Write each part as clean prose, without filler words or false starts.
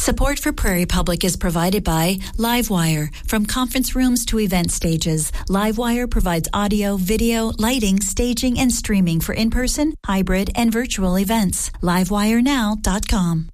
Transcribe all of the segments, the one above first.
Support for Prairie Public is provided by Livewire. From conference rooms to event stages, Livewire provides audio, video, lighting, staging, and streaming for in-person, hybrid, and virtual events. LiveWireNow.com.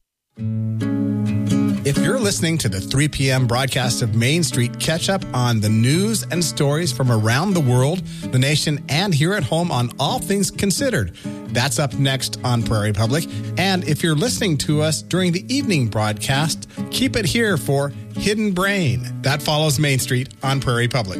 If you're listening to the 3 p.m. broadcast of Main Street, catch up on the news and stories from around the world, the nation, and here at home on All Things Considered. That's up next on Prairie Public. And if you're listening to us during the evening broadcast, keep it here for Hidden Brain. That follows Main Street on Prairie Public.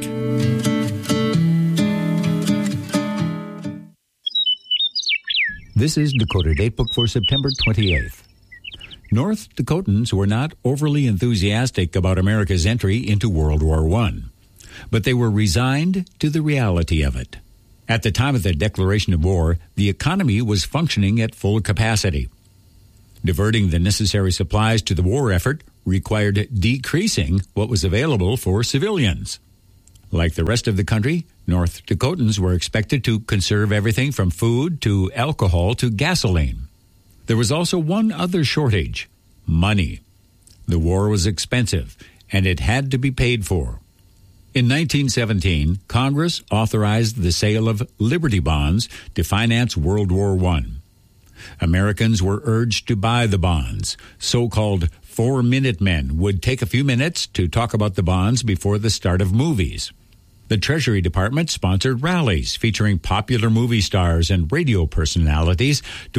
This is Dakota Datebook for September 28th. North Dakotans were not overly enthusiastic about America's entry into World War I, but they were resigned to the reality of it. At the time of the declaration of war, the economy was functioning at full capacity. Diverting the necessary supplies to the war effort required decreasing what was available for civilians. Like the rest of the country, North Dakotans were expected to conserve everything from food to alcohol to gasoline. There was also one other shortage: money. The war was expensive, and it had to be paid for. In 1917, Congress authorized the sale of Liberty bonds to finance World War I. Americans were urged to buy the bonds. So-called 4-minute men would take a few minutes to talk about the bonds before the start of movies. The Treasury Department sponsored rallies featuring popular movie stars and radio personalities to